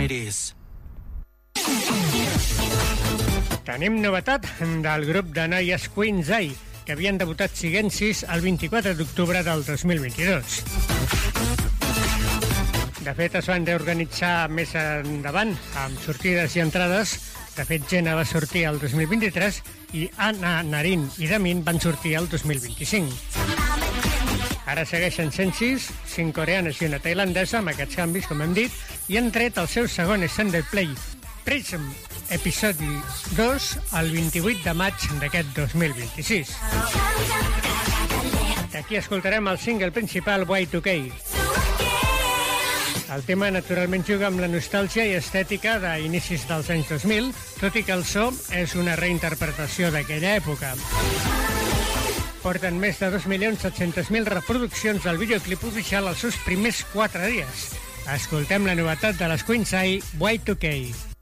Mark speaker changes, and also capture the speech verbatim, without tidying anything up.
Speaker 1: vuitanta.
Speaker 2: Tenim novetat del grup de noies Queensrÿche, que havien debutat Sigensis el vint-i-quatre d'octubre del dos mil vint-i-dos. De fet, es van reorganitzar més endavant, amb sortides i entrades. De fet, Jenna va sortir el dos mil vint-i-tres i Anna, Narin i Damin van sortir el dos mil vint-i-cinc. Ara segueixen sent sis, cinc coreanes i una tailandesa, amb aquests canvis, com hem dit, i han tret el seu segon extended play, Prism, episodi dos, el vint-i-vuit de maig d'aquest dos mil vint-i-sis. D'aquí escoltarem el single principal Y dos K. El tema naturalment juga amb la nostàlgia i estètica d'inicis dels anys dos mil, tot i que el so és una reinterpretació d'aquella època. Porten més de dos milions set-cents mil reproduccions del videoclip oficial els seus primers quatre dies. Escoltem la novetat de les Queensrÿche, Y dos K.